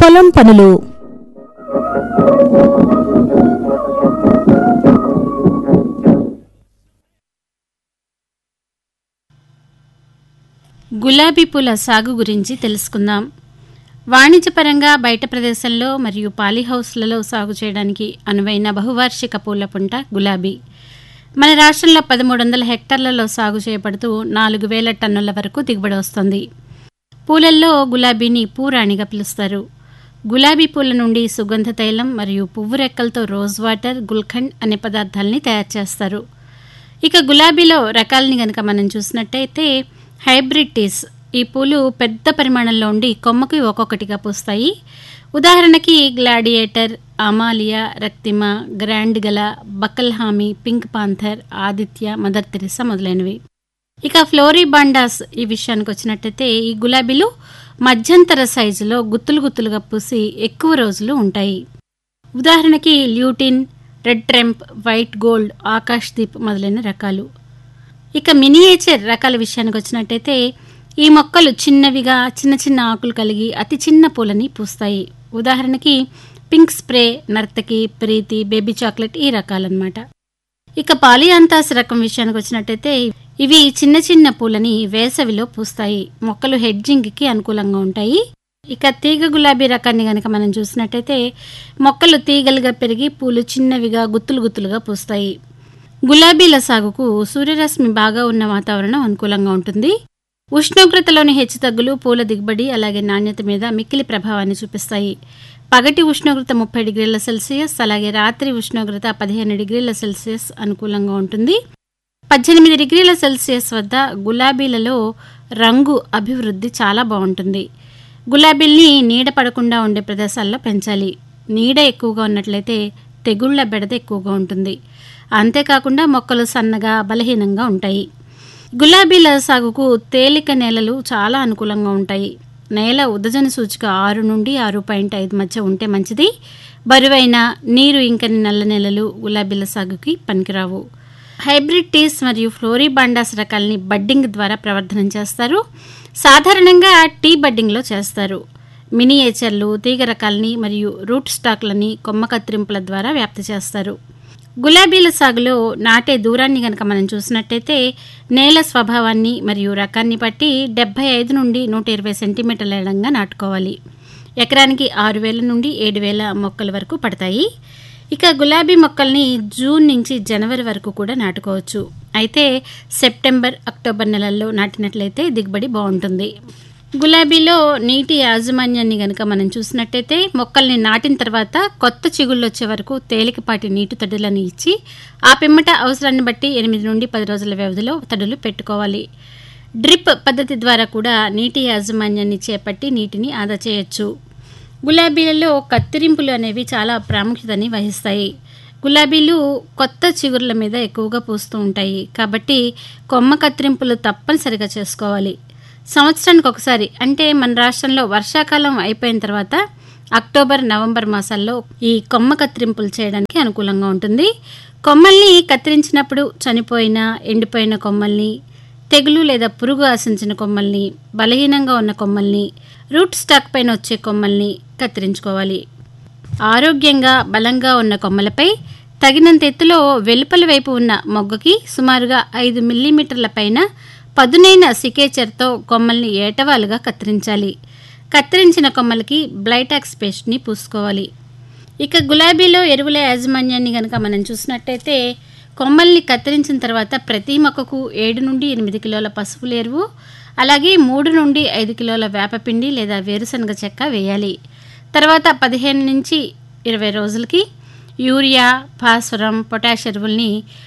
పొలం పనులు. గులాబీ పూల సాగు గురించి తెలుసుకుందాం. వాణిజ్యపరంగా బయట ప్రదేశంలో మరియు పాలీహౌస్లలో సాగు చేయడానికి అనువైన బహువార్షిక పూల పుంట గులాబీ. మన రాష్ట్రంలో 1300 హెక్టార్లలో సాగు చేయబడుతూ 4000 టన్నుల వరకు దిగుబడి వస్తుంది. పూలల్లో గులాబీని పూరాణిగా పిలుస్తారు. గులాబీ పూల నుండి సుగంధ తైలం మరియు పువ్వు రెక్కలతో రోజ్ వాటర్, గుల్కండ్ అనే పదార్థాలని తయారు చేస్తారు. ఇక గులాబీలో రకాలని గనక మనం చూసినట్టయితే హైబ్రిడ్ టీస్. ఈ పూలు పెద్ద పరిమాణంలో ఉండి కొమ్మకి ఒక్కొక్కటిగా పూస్తాయి. ఉదాహరణకి గ్లాడియేటర్, అమాలియా, రక్తిమ, గ్రాండ్ గల, బకల్హామీ, pink panther, Aditya, mother Teresa మొదలైనవి. ఇక ఫ్లోరిబాండాస్ ఈ విషయానికి వచ్చినట్టయితే ఈ గులాబీలు మధ్యంతర సైజులో గుత్తులు గుత్తులుగా పూసి ఎక్కువ రోజులు ఉంటాయి. ఉదాహరణకి lutein, red ట్రెంప్, white gold, Akash Deep మొదలైన రకాలు. ఇక మినియేచర్ రకాల విషయానికి వచ్చినట్టయితే ఈ మొక్కలు చిన్నవిగా చిన్న చిన్న ఆకులు కలిగి అతి చిన్న పూలని పూస్తాయి. ఉదాహరణకి పింక్ స్ప్రే, నర్తకి, ప్రీతి, బేబీ చాక్లెట్ ఈ రకాలన్నమాట. ఇక పాలియాంతాస్ రకం విషయానికి వచ్చినట్టయితే ఇవి చిన్న చిన్న పూలని వేసవిలో పూస్తాయి. మొక్కలు హెడ్జింగ్కి అనుకూలంగా ఉంటాయి. ఇక తీగ గులాబీ రకాన్ని గనక మనం చూసినట్టయితే మొక్కలు తీగలుగా పెరిగి పూలు చిన్నవిగా గుత్తులు గుత్తులుగా పూస్తాయి. గులాబీల సాగుకు సూర్యరశ్మి బాగా ఉన్న వాతావరణం అనుకూలంగా ఉంటుంది. ఉష్ణోగ్రతలోని హెచ్చుతగ్గులు పూల దిగుబడి అలాగే నాణ్యత మీద మిక్కిలి ప్రభావాన్ని చూపిస్తాయి. పగటి ఉష్ణోగ్రత 30 డిగ్రీల సెల్సియస్ అలాగే రాత్రి ఉష్ణోగ్రత 15 డిగ్రీల సెల్సియస్ అనుకూలంగా ఉంటుంది. 18 డిగ్రీల సెల్సియస్ వద్ద గులాబీలలో రంగు అభివృద్ధి చాలా బాగుంటుంది. గులాబీల్ని నీడ పడకుండా ఉండే ప్రదేశాల్లో పెంచాలి. నీడ ఎక్కువగా ఉన్నట్లయితే తెగుళ్ల బెడద ఎక్కువగా ఉంటుంది. అంతేకాకుండా మొక్కలు సన్నగా బలహీనంగా ఉంటాయి. గులాబీల సాగుకు తేలిక నేలలు చాలా అనుకూలంగా ఉంటాయి. నేల ఉదజన సూచిక 6 నుండి 6.5 మధ్య ఉంటే మంచిది. బరువైన నీరు ఇంకని నల్ల నేలలు గులాబీల సాగుకి పనికిరావు. హైబ్రిడ్ టీస్ మరియు ఫ్లోరిబాండాస్ రకాలని బడ్డింగ్ ద్వారా ప్రవర్ధనం చేస్తారు. సాధారణంగా టీ బడ్డింగ్లో చేస్తారు. మినియేచర్లు, తీగ రకాలని మరియు రూట్ స్టాక్లని కొమ్మ కత్తిరింపుల ద్వారా వ్యాప్తి చేస్తారు. గులాబీల సాగులో నాటే దూరాన్ని గనక మనం చూసినట్టయితే నేల స్వభావాన్ని మరియు రకాన్ని బట్టి 75 నుండి 120 సెంటీమీటర్ల ఎడంగా నాటుకోవాలి. ఎకరానికి 6000 నుండి 7000 మొక్కల వరకు పడతాయి. ఇక గులాబీ మొక్కల్ని జూన్ నుంచి జనవరి వరకు కూడా నాటుకోవచ్చు. అయితే సెప్టెంబర్, అక్టోబర్ నెలల్లో నాటినట్లయితే దిగుబడి బాగుంటుంది. గులాబీలో నీటి యాజమాన్యాన్ని గనక మనం చూసినట్టయితే మొక్కల్ని నాటిన తర్వాత కొత్త చిగుళ్ళు వచ్చే వరకు తేలికపాటి నీటి తడులను ఇచ్చి ఆ పిమ్మట అవసరాన్ని బట్టి 8 నుండి 10 రోజుల వ్యవధిలో తడులు పెట్టుకోవాలి. డ్రిప్ పద్ధతి ద్వారా కూడా నీటి యాజమాన్యాన్ని చేపట్టి నీటిని ఆదా చేయొచ్చు. గులాబీలలో కత్తిరింపులు అనేవి చాలా ప్రాముఖ్యతని వహిస్తాయి. గులాబీలు కొత్త చిగుర్ల మీద ఎక్కువగా పూస్తూ ఉంటాయి. కాబట్టి కొమ్మ కత్తిరింపులు తప్పనిసరిగా చేసుకోవాలి. సంవత్సరానికి ఒకసారి, అంటే మన రాష్ట్రంలో వర్షాకాలం అయిపోయిన తర్వాత అక్టోబర్, నవంబర్ మాసాల్లో ఈ కొమ్మ కత్తిరింపులు చేయడానికి అనుకూలంగా ఉంటుంది. కొమ్మల్ని కత్తిరించినప్పుడు చనిపోయిన, ఎండిపోయిన కొమ్మల్ని, తెగులు లేదా పురుగు ఆశించిన కొమ్మల్ని, బలహీనంగా ఉన్న కొమ్మల్ని, రూట్ స్టాక్ పైన వచ్చే కొమ్మల్ని కత్తిరించుకోవాలి. ఆరోగ్యంగా బలంగా ఉన్న కొమ్మలపై తగినంత ఎత్తులో వెలుపల వైపు ఉన్న మొగ్గకి సుమారుగా 5 మిల్లీమీటర్ల పైన పదునైన సికేచర్తో కొమ్మల్ని ఏటవాలుగా కత్తిరించాలి. కత్తిరించిన కొమ్మలకి బ్లైటాక్స్ పేస్ట్ని పూసుకోవాలి. ఇక గులాబీలో ఎరువుల యాజమాన్యాన్ని గనక మనం చూసినట్టయితే కొమ్మల్ని కత్తిరించిన తర్వాత ప్రతి మొక్కకు 7 నుండి 8 కిలోల పసుపుల ఎరువు అలాగే 3 నుండి 5 కిలోల వేపపిండి లేదా వేరుశనగ చెక్క వేయాలి. తర్వాత 15 నుంచి 20 రోజులకి యూరియా, భాస్వరం, పొటాష్ ఎరువుల్ని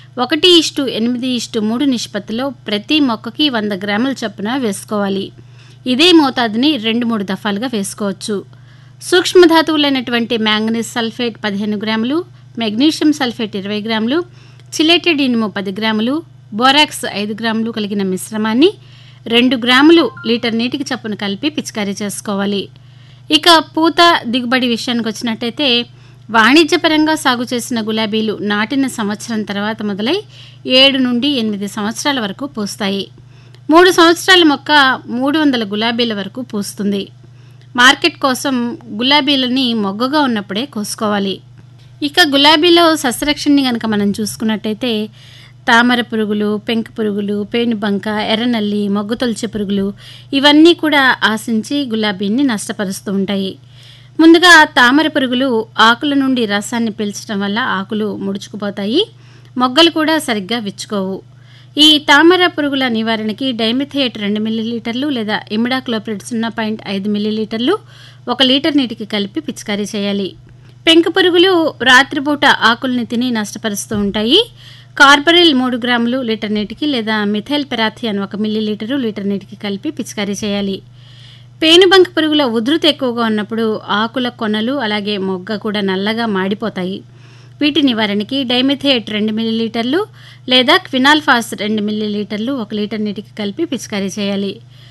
1:8:3 నిష్పత్తిలో ప్రతి మొక్కకి 100 గ్రాముల చొప్పున వేసుకోవాలి. ఇదే మోతాదుని 2-3 దఫాలుగా వేసుకోవచ్చు. సూక్ష్మధాతువులైనటువంటి మ్యాంగనీస్ సల్ఫేట్ 15 గ్రాములు, మెగ్నీషియం సల్ఫేట్ 20 గ్రాములు, చిలేటెడ్ ఇనుము 10 గ్రాములు, బోరాక్స్ 5 గ్రాములు కలిగిన మిశ్రమాన్ని 2 గ్రాములు లీటర్ నీటికి చొప్పున కలిపి పిచికారీ చేసుకోవాలి. ఇక పూత దిగుబడి విషయానికి వచ్చినట్టయితే వాణిజ్యపరంగా సాగు చేసిన గులాబీలు నాటిన సంవత్సరం తర్వాత మొదలై 7 నుండి 8 సంవత్సరాల వరకు పూస్తాయి. 3 సంవత్సరాల మొక్క 300 గులాబీల వరకు పూస్తుంది. మార్కెట్ కోసం గులాబీలని మొగ్గగా ఉన్నప్పుడే కోసుకోవాలి. ఇక గులాబీలో సస్యరక్షణని కనుక మనం చూసుకున్నట్టయితే తామర పురుగులు, పెంకు పురుగులు, పేనుబంక, ఎర్రనల్లి, మొగ్గతొలిచే పురుగులు ఇవన్నీ కూడా ఆశించి గులాబీని నష్టపరుస్తూ ఉంటాయి. ముందుగా తామర పురుగులు ఆకుల నుండి రసాన్ని పీల్చడం వల్ల ఆకులు ముడుచుకుపోతాయి, మొగ్గలు కూడా సరిగ్గా విచ్చుకోవు. ఈ తామర పురుగుల నివారణకి డైమిథియేట్ 2 మిల్లీలీటర్లు లేదా ఇమిడాక్లోప్రిడ్ 0.5 మిల్లీలీటర్లు 1 లీటర్ నీటికి కలిపి పిచికారీ చేయాలి. పెంకు పురుగులు రాత్రిపూట ఆకుల్ని తిని నష్టపరుస్తూ ఉంటాయి. కార్బరిల్ 3 గ్రాములు లీటర్ నీటికి లేదా మిథైల్ పెరాథియాన్ 1 మిల్లీలీటరు లీటర్ నీటికి కలిపి పిచికారీ చేయాలి. పేనుబంక పురుగుల ఉధృతి ఎక్కువగా ఉన్నప్పుడు ఆకుల కొనలు అలాగే మొగ్గ కూడా నల్లగా మాడిపోతాయి. వీటి నివారణకి డైమిథియేట్ 2 మిల్లీలీటర్లు లేదా క్వినాల్ఫాస్ 2 మిల్లీలీటర్లు 1 లీటర్ నీటికి కలిపి పిచికారీ చేయాలి.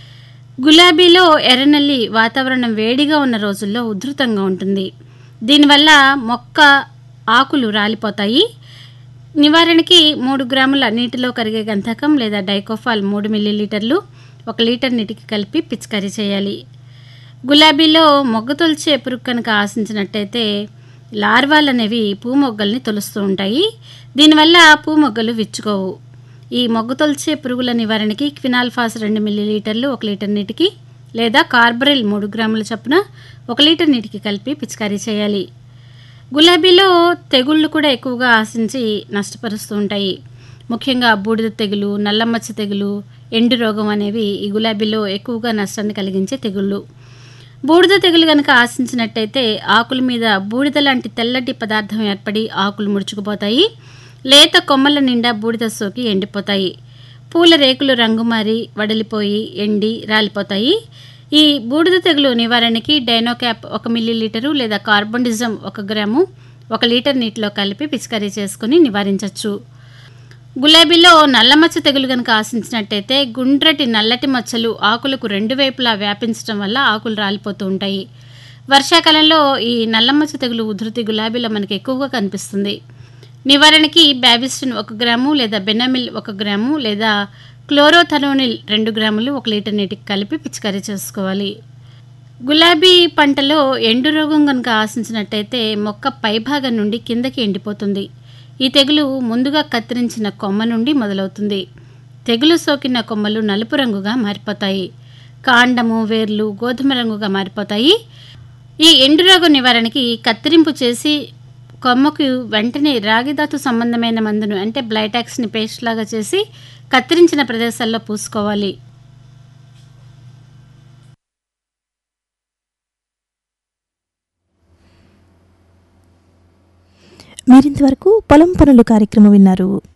గులాబీలో ఎర్రనల్లి వాతావరణం వేడిగా ఉన్న రోజుల్లో ఉధృతంగా ఉంటుంది. దీనివల్ల మొక్క ఆకులు రాలిపోతాయి. నివారణకి 3 గ్రాముల నీటిలో కరిగే గంధకం లేదా డైకోఫాల్ 3 మిల్లీలీటర్లు 1 లీటర్ నీటికి కలిపి పిచికారీ చేయాలి. గులాబీలో మొగ్గతొలిచే పురుగు కనుక ఆశించినట్టయితే లార్వాలు అనేవి పూమొగ్గల్ని తొలుస్తూ ఉంటాయి. దీనివల్ల పూమొగ్గలు విచ్చుకోవు. ఈ మొగ్గతొలిచే పురుగుల నివారణకి క్వినాల్ఫాస్ 2 మిల్లీలీటర్లు 1 లీటర్ నీటికి లేదా కార్బరిల్ 3 గ్రాముల చొప్పున 1 లీటర్ నీటికి కలిపి పిచికారీ చేయాలి. గులాబీలో తెగుళ్లు కూడా ఎక్కువగా ఆశించి నష్టపరుస్తూ ఉంటాయి. ముఖ్యంగా బూడిద తెగులు, నల్లమచ్చ తెగులు, ఎండు రోగం అనేవి ఈ గులాబీలో ఎక్కువగా నష్టాన్ని కలిగించే తెగుళ్ళు. బూడిద తెగులు కనుక ఆశించినట్టయితే ఆకుల మీద బూడిద లాంటి తెల్లటి పదార్థం ఏర్పడి ఆకులు ముడుచుకుపోతాయి. లేత కొమ్మల నిండా బూడిద సోకి ఎండిపోతాయి. పూల రేకులు రంగు మారి వడలిపోయి ఎండి రాలిపోతాయి. ఈ బూడిద తెగులు నివారణకి డైనోక్యాప్ 1 మిల్లీలీటరు లేదా కార్బోండిజం 1 గ్రాము 1 లీటర్ నీటిలో కలిపి పిచికారీ చేసుకుని నివారించవచ్చు. గులాబీలో నల్లమచ్చ తెగులు కనుక ఆశించినట్టయితే గుండ్రటి నల్లటి మచ్చలు ఆకులకు 2 వైపులా వ్యాపించడం వల్ల ఆకులు రాలిపోతూ ఉంటాయి. వర్షాకాలంలో ఈ నల్లమచ్చ తెగులు ఉధృతి గులాబీలో మనకి ఎక్కువగా కనిపిస్తుంది. నివారణకి బ్యాబిస్టిన్ 1 గ్రాము లేదా బెనామిల్ 1 గ్రాము లేదా క్లోరోథనోనిల్ 2 గ్రాములు 1 లీటర్ నీటికి కలిపి పిచికారీ చేసుకోవాలి. గులాబీ పంటలో ఎండు రోగం కనుక ఆశించినట్టయితే మొక్క పైభాగం నుండి కిందకి ఎండిపోతుంది. ఈ తెగులు ముందుగా కత్తిరించిన కొమ్మ నుండి మొదలవుతుంది. తెగులు సోకిన కొమ్మలు నలుపు రంగుగా మారిపోతాయి. కాండము, వేర్లు గోధుమ రంగుగా మారిపోతాయి. ఈ ఎండురోగం నివారణకి కత్తిరింపు చేసి కొమ్మకు వెంటనే రాగిధాతు సంబంధమైన మందును అంటే బ్లైటాక్స్ని పేస్ట్ లాగా చేసి కత్తిరించిన ప్రదేశాల్లో పూసుకోవాలి. మీరింతవరకు పొలం పనులు కార్యక్రమం విన్నారు.